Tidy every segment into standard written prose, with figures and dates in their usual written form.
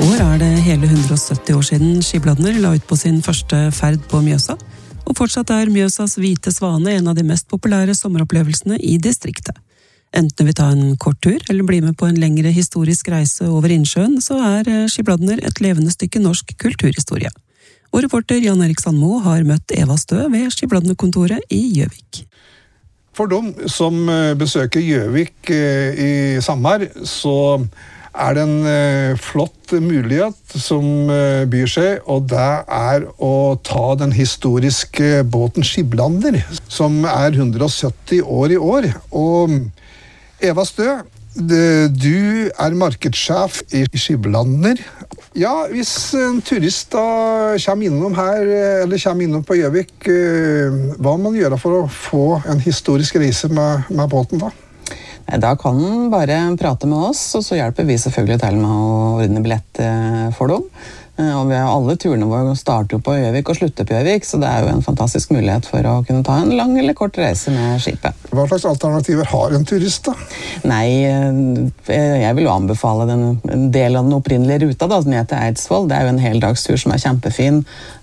år det hele 170 år siden Skibladner la ut på sin første ferd på Mjøsa, og fortsatt Mjøsas hvite svane en av de mest populære sommeropplevelsene i distriktet. Enten vi tar en kort tur, eller blir med på en lengre historisk reise over innsjøen, så Skibladner et levende stykke norsk kulturhistorie. Og reporter Jan Erik Sandmo har møtt Eva Stø ved Skibladner-kontoret i Gjøvik. For dem som besøker Gjøvik i sommer, så det en flott mulighet som byr seg, og det å ta den historiske båten Skibladner, som 170 år i år. Og Eva Stø, du markedssjef i Skibladner. Ja, hvis en turist da kommer innom her, eller kommer innom på Gjøvik, hva må man gjøre for å få en historisk reise med båten da? Da kan man bare prate med oss, og så hjelper vi selvfølgelig til med å ordne billett for dem. Og alle turene våre starter på Gjøvik og slutter på Gjøvik, så det jo en fantastisk mulighet for å kunne ta en lang eller kort reise med skipet. Hva slags alternativer har en turist da? Nei, jeg vil jo anbefale en del av den opprinnelige ruta da, ned til Eidsvoll. Det jo en heldagstur som kjempefin.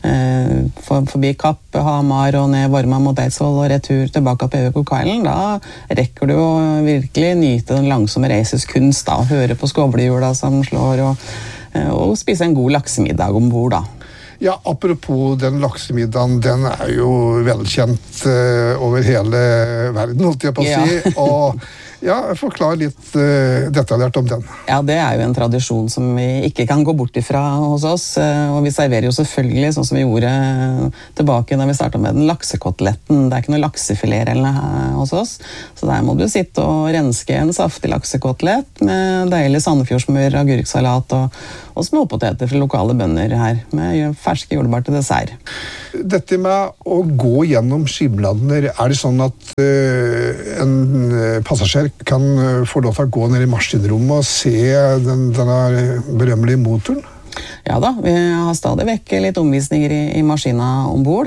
Forbi Kapp, Hamar og ned Vorma mot Eidsvoll og retur tilbake på Gjøvik og Kailen. Da rekker du å virkelig nyte den langsomme reises kunst da, og høre på skovlehjula som slår og spise en god laksemiddag ombord da. Ja, apropos den laksemiddagen, den jo velkjent over hele verden, holdt jeg på å si. Og ja, forklar litt detaljert om den. Ja, det jo en tradisjon som vi ikke kan gå bort ifra hos oss, og vi serverer jo selvfølgelig, sånn som vi gjorde tilbake da vi startet med den laksekoteletten. Det ikke noe laksefilet hos oss, så der må du sitte og renske en saftig laksekotelett med deilig sandefjordsmør, agurksalat og småpoteter fra lokale bønder her, med ferske jordbær til dessert. Dette med å gå gjennom Skibladner, det sånn at en passasjer kan få lov til å gå ned i maskinrommet og se denne berømmelige motoren? Ja da, vi har stadig vekk litt omvisninger i maskina ombord,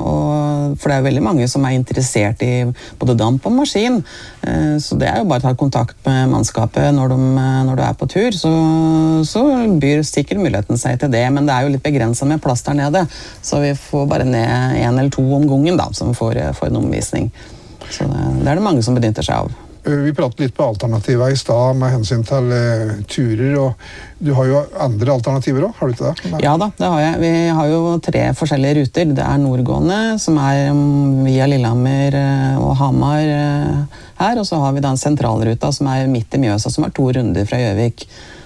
for det veldig mange som interessert i både damp og maskin, så det jo bare å ta kontakt med mannskapet når du på tur, så byr sikkert muligheten seg til det, men det jo litt begrenset med plass der nede, så vi får bare ned 1 eller 2 om gangen da, som får en omvisning. Så det det mange som benytter seg av. Vi pratet litt på alternativer i sted med hensyn til turer, og du har jo andre alternativer også, har du ikke det? Ja da, det har jeg. Vi har jo 3 forskjellige ruter. Det nordgående, som via Lillehammer og Hamar her, og så har vi da en sentralruta som midt i Mjøsa, som 2 runder fra Gjøvik.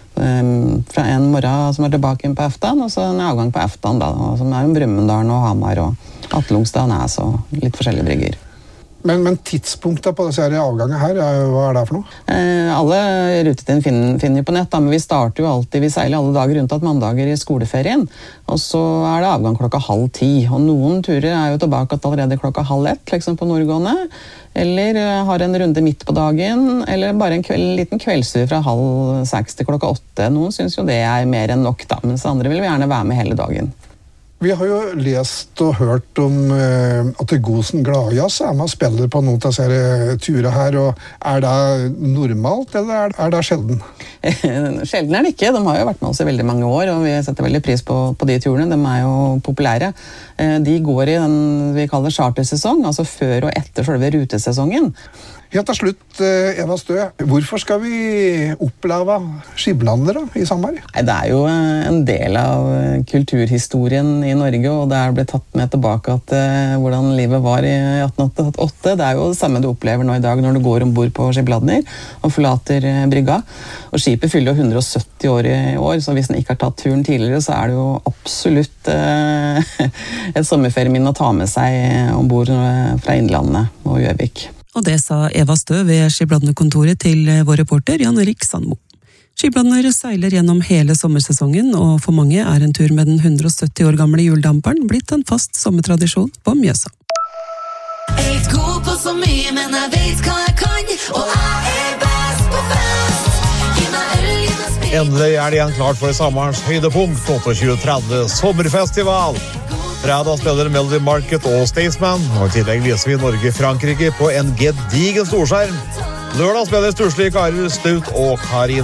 Fra en morgen som tilbake på Eftan, og så en avgang på Eftan da, som Brumunddal og Hamar og Atlungstad så litt forskjellige brygger. Men tidspunktet på disse avgangene her, hva det for noe? Alle rutetiden finner på nett, da, men vi starter jo alltid, vi seiler alle dager rundt at mandager i skoleferien, og så det avgang 9:30, og noen turer jo tilbake allerede 12:30, liksom på nordgående, eller har en runde midt på dagen, eller bare en liten kveldstur fra 5:30 til 8:00. Noen synes jo det mer enn nok da, mens andre vil gjerne være med hele dagen. Vi har jo lest og hørt om at Gosen Gladjazz med og spiller på noen av disse turene her, og det normalt, eller det sjelden? Sjelden det ikke. De har jo vært med oss i veldig mange år, og vi setter veldig pris på de turene. De jo populære. De går i den vi kaller chartersesong, altså før og etter selve rutesesongen. Helt til slutt, Eva Stø, hvorfor skal vi oppleve Skibladner da, i sommer? Det jo en del av kulturhistorien i Norge, og det blitt tatt med tilbake at hvordan livet var i 1888. Det jo det samme du opplever nå i dag når du går ombord på Skibladner og forlater brygga. Og skipet fyller jo 170 år i år, så hvis den ikke har tatt turen tidligere, så det jo absolutt et sommerferieminne å ta med seg ombord fra Innlandet og Gjøvik. Og det sa Eva Stø ved Skibladner-kontoret til vår reporter Jan Erik Sandmo. Skibladner seiler gjennom hele sommersesongen, og for mange en tur med den 170 år gamle hjuldamperen blitt en fast sommertradisjon på Mjøsa. Jeg god på så mye, men jeg vet hva jeg kan, og jeg best på fest. Gi meg øl, gi meg spil. Endelig det igjen klart for sommerens høydepunkt, 28.30 sommerfestival. Fredag spiller Melody Market og Staysman, og i tillegg viser vi Norge-Frankrike på en gedigen storskjerm. Lørdag spiller stusslige karer Stout og Karina.